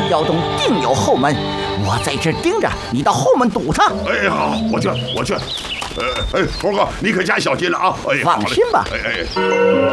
窑洞定有后门，我在这盯着，你到后门堵他。 哎，好，我去。猴哥，你可加小心了啊！哎， 放心吧。 哎。